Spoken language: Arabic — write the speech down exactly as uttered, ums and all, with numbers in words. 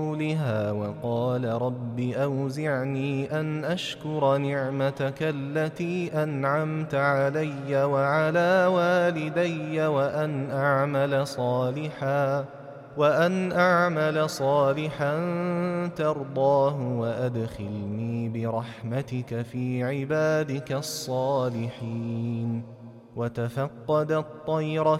قولها وقال رب أوزعني أن أشكر نعمتك التي أنعمت علي وعلى والدي وأن أعمل صالحا وأن أعمل صالحا ترضاه وأدخلني برحمتك في عبادك الصالحين. وتفقد الطير